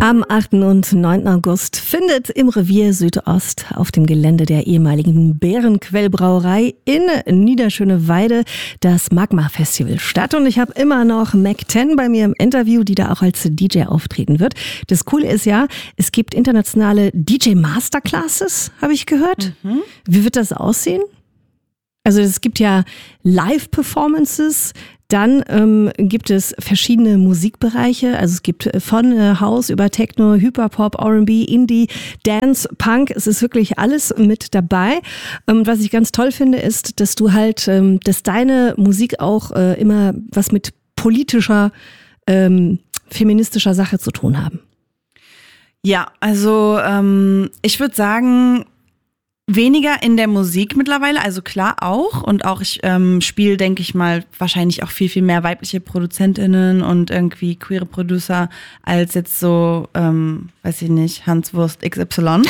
Am 8. und 9. August findet im Revier Südost auf dem Gelände der ehemaligen Bärenquellbrauerei in Niederschöneweide das Magma-Festival statt. Und ich habe immer noch Mac 10 bei mir im Interview, die da auch als DJ auftreten wird. Das Coole ist ja, es gibt internationale DJ-Masterclasses, habe ich gehört. Wie wird das aussehen? Also es gibt ja Live-Performances. Dann gibt es verschiedene Musikbereiche, also es gibt von House über Techno, Hyperpop, R&B, Indie, Dance, Punk, es ist wirklich alles mit dabei. Was ich ganz toll finde, ist, dass du halt, dass deine Musik auch immer was mit politischer, feministischer Sache zu tun haben. Ja, also ich würde sagen, weniger in der Musik mittlerweile, also klar auch. Und auch ich spiele, denke ich mal, wahrscheinlich auch viel, viel mehr weibliche ProduzentInnen und irgendwie queere Producer als jetzt so, weiß ich nicht, Hanswurst XY.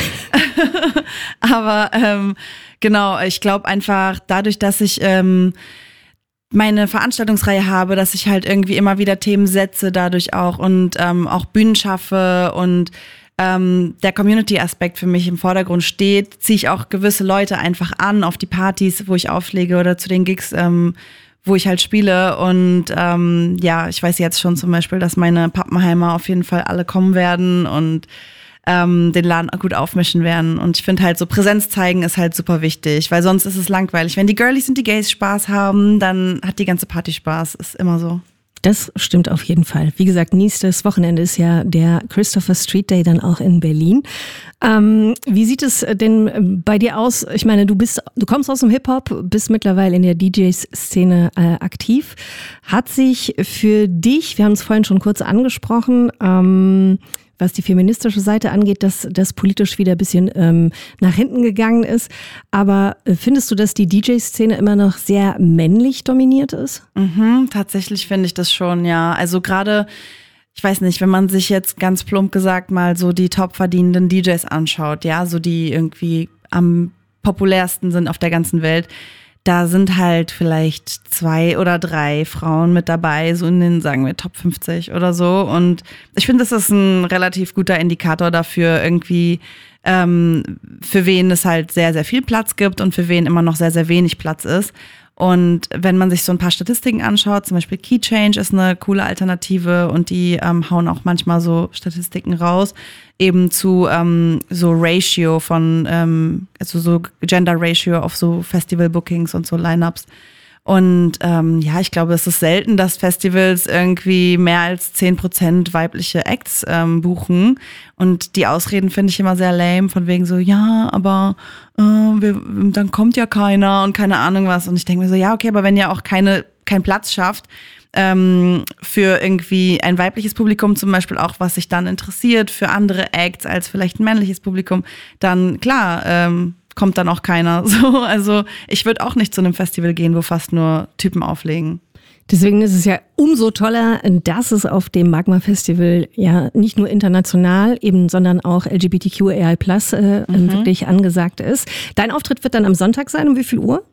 Aber genau, ich glaube einfach dadurch, dass ich meine Veranstaltungsreihe habe, dass ich halt irgendwie immer wieder Themen setze dadurch auch und auch Bühnen schaffe und der Community-Aspekt für mich im Vordergrund steht, ziehe ich auch gewisse Leute einfach an auf die Partys, wo ich auflege oder zu den Gigs, wo ich halt spiele. Und ja, ich weiß jetzt schon zum Beispiel, dass meine Pappenheimer auf jeden Fall alle kommen werden und den Laden gut aufmischen werden. Und ich finde halt so, Präsenz zeigen ist halt super wichtig, weil sonst ist es langweilig. Wenn die Girlies und die Gays Spaß haben, dann hat die ganze Party Spaß. Ist immer so. Das stimmt auf jeden Fall. Wie gesagt, nächstes Wochenende ist ja der Christopher Street Day dann auch in Berlin. Wie sieht es denn bei dir aus? Ich meine, du kommst aus dem Hip-Hop, bist mittlerweile in der DJ-Szene aktiv. Hat sich für dich, wir haben es vorhin schon kurz angesprochen, was die feministische Seite angeht, dass das politisch wieder ein bisschen nach hinten gegangen ist. Aber findest du, dass die DJ-Szene immer noch sehr männlich dominiert ist? Tatsächlich finde ich das schon, ja. Also gerade, ich weiß nicht, wenn man sich jetzt ganz plump gesagt mal so die top verdienenden DJs anschaut, ja, so die irgendwie am populärsten sind auf der ganzen Welt, da sind halt vielleicht 2 oder 3 Frauen mit dabei, so in den, sagen wir, Top 50 oder so. Und ich finde, das ist ein relativ guter Indikator dafür, irgendwie, für wen es halt sehr, sehr viel Platz gibt und für wen immer noch sehr, sehr wenig Platz ist. Und wenn man sich so ein paar Statistiken anschaut, zum Beispiel Key Change ist eine coole Alternative und die hauen auch manchmal so Statistiken raus, eben zu so Ratio von, also so Gender Ratio auf so Festival Bookings und so Lineups. Und ja, ich glaube, es ist selten, dass Festivals irgendwie mehr als 10% weibliche Acts buchen. Und die Ausreden finde ich immer sehr lame, von wegen so, ja, aber dann kommt ja keiner und keine Ahnung was. Und ich denke mir so, ja, okay, aber wenn ihr auch keinen Platz schafft für irgendwie ein weibliches Publikum zum Beispiel auch, was sich dann interessiert für andere Acts als vielleicht ein männliches Publikum, dann klar, kommt dann auch keiner. So, also ich würde auch nicht zu einem Festival gehen, wo fast nur Typen auflegen. Deswegen ist es ja umso toller, dass es auf dem Magma-Festival ja nicht nur international eben, sondern auch LGBTQAI+ wirklich angesagt ist. Dein Auftritt wird dann am Sonntag sein, um wie viel Uhr?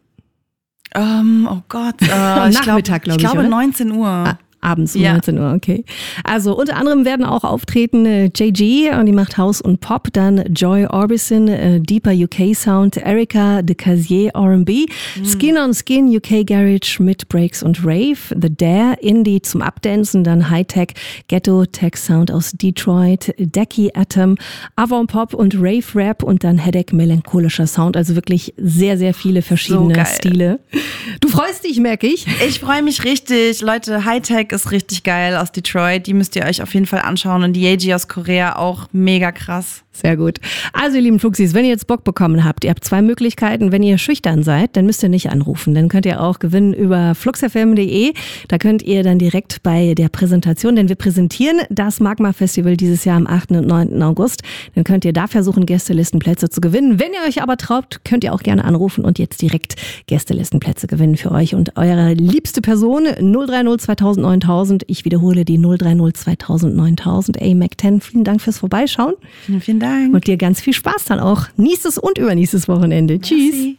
Oh Gott. Nachmittag, glaube ich. Ich glaube oder? 19 Uhr. Abends um 19 Uhr, okay. Also unter anderem werden auch auftreten JG, die macht House und Pop, dann Joy Orbison, Deeper UK Sound, Erika de Casier R&B, Skin on Skin UK Garage mit Breaks und Rave, The Dare, Indie zum Updancen, dann Hightech, Ghetto Tech Sound aus Detroit, Decky Atom, Avant Pop und Rave Rap und dann Headache melancholischer Sound, also wirklich sehr, sehr viele verschiedene Stile. Du freust dich, merke ich. Ich freue mich richtig. Leute, Hightech ist richtig geil aus Detroit. Die müsst ihr euch auf jeden Fall anschauen. Und die Yeji aus Korea auch mega krass. Sehr gut. Also ihr lieben Fluxis, wenn ihr jetzt Bock bekommen habt, ihr habt 2 Möglichkeiten. Wenn ihr schüchtern seid, dann müsst ihr nicht anrufen. Dann könnt ihr auch gewinnen über fluxfm.de. Da könnt ihr dann direkt bei der Präsentation, denn wir präsentieren das Magma-Festival dieses Jahr am 8. und 9. August. Dann könnt ihr da versuchen, Gästelistenplätze zu gewinnen. Wenn ihr euch aber traut, könnt ihr auch gerne anrufen und jetzt direkt Gästelistenplätze gewinnen für euch und eure liebste Person. 030 2000 9000. Ich wiederhole die 030 2000 9000. Ey, Mac 10, vielen Dank fürs Vorbeischauen. Vielen Dank. Und dir ganz viel Spaß dann auch nächstes und übernächstes Wochenende. Tschüss.